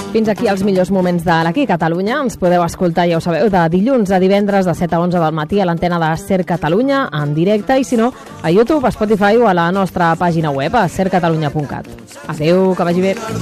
Fins aquí els millors moments de l'Aquí Catalunya. Ens podeu escoltar, ja ho sabeu, de dilluns a divendres de 7 a 11 del matí a l'antena de Ser Catalunya en directe i, si no, a YouTube, a Spotify o a la nostra pàgina web a sercatalunya.cat. Adéu, que vagi bé.